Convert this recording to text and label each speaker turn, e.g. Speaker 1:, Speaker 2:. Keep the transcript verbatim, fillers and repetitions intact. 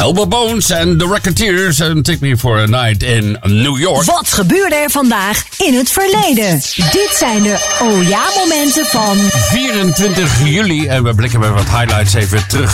Speaker 1: Elbow Bones en The Racketeers en Take Me For A Night in New York.
Speaker 2: Wat gebeurde er vandaag in het verleden? Dit zijn de oh ja momenten van
Speaker 1: vierentwintig juli. En we blikken bij wat highlights even terug